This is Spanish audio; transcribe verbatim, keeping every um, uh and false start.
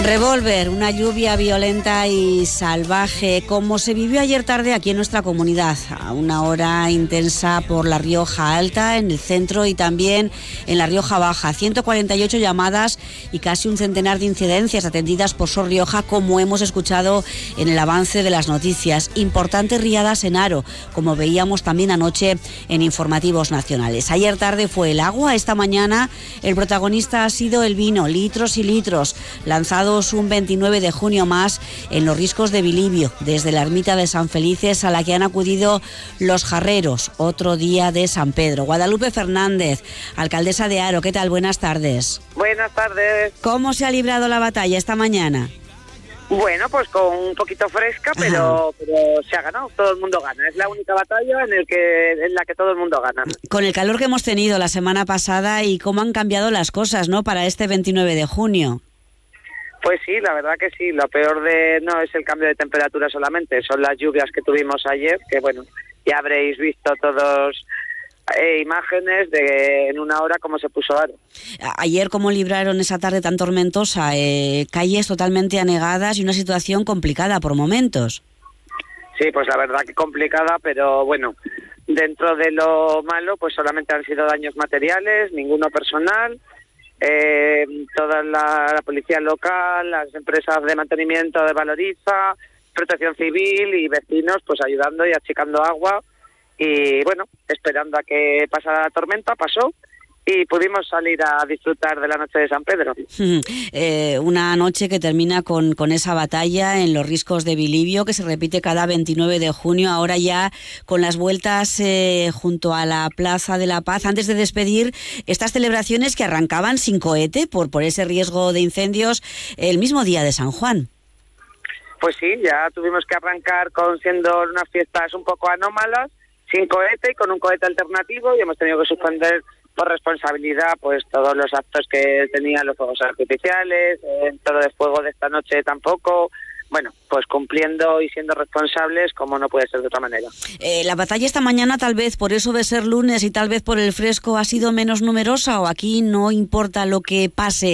Revólver, una lluvia violenta y salvaje, como se vivió ayer tarde aquí en nuestra comunidad, a una hora intensa por la Rioja Alta, en el centro y también en la Rioja Baja. ciento cuarenta y ocho llamadas y casi un centenar de incidencias atendidas por Sor Rioja, como hemos escuchado en el avance de las noticias. Importantes riadas en Haro, como veíamos también anoche en informativos nacionales. Ayer tarde fue el agua, esta mañana el protagonista ha sido el vino, litros y litros, lanzados un veintinueve de junio más en los riscos de Bilibio, desde la ermita de San Felices, a la que han acudido los jarreros, otro día de San Pedro. Guadalupe Fernández, alcaldesa de Haro, ¿qué tal? Buenas tardes. Buenas tardes. ¿Cómo se ha librado la batalla esta mañana? Bueno, pues con un poquito fresca, pero, pero se ha ganado, todo el mundo gana. Es la única batalla en, el que, en la que todo el mundo gana. Con el calor que hemos tenido la semana pasada y cómo han cambiado las cosas, ¿no?, para este veintinueve de junio. Pues sí, la verdad que sí. Lo peor de no es el cambio de temperatura solamente, son las lluvias que tuvimos ayer, que bueno, ya habréis visto todos eh, imágenes de en una hora cómo se puso Haro. Ayer, ¿cómo libraron esa tarde tan tormentosa? Eh, calles totalmente anegadas y una situación complicada por momentos. Sí, pues la verdad que complicada, pero bueno, dentro de lo malo, pues solamente han sido daños materiales, ninguno personal. Eh, toda la, la policía local, las empresas de mantenimiento de Valoriza, Protección Civil y vecinos pues ayudando y achicando agua y bueno, esperando a que pasara la tormenta. Pasó y pudimos salir a disfrutar de la noche de San Pedro. eh, una noche que termina con, con esa batalla en los riscos de Bilibio, que se repite cada veintinueve de junio, ahora ya con las vueltas eh, junto a la Plaza de la Paz, antes de despedir estas celebraciones que arrancaban sin cohete por, por ese riesgo de incendios el mismo día de San Juan. Pues sí, ya tuvimos que arrancar con siendo unas fiestas un poco anómalas, sin cohete y con un cohete alternativo, y hemos tenido que suspender por responsabilidad pues todos los actos que tenían los fuegos artificiales, eh, todo de fuego de esta noche tampoco. Bueno, pues cumpliendo y siendo responsables como no puede ser de otra manera. Eh, la batalla esta mañana, tal vez por eso de ser lunes y tal vez por el fresco, ha sido menos numerosa, o aquí no importa lo que pase